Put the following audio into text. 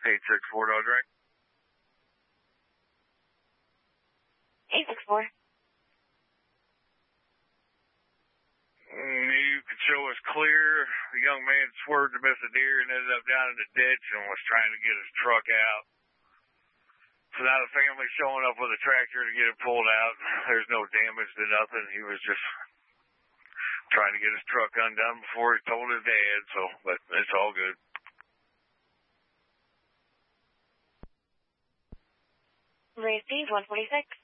864 Dodge Range. 864. You could show us clear. The young man swerved to miss a deer and ended up down in the ditch and was trying to get his truck out. So now the family's showing up with a tractor to get it pulled out. There's no damage to nothing. He was just trying to get his truck undone before he told his dad. So, but it's all good. Received 146.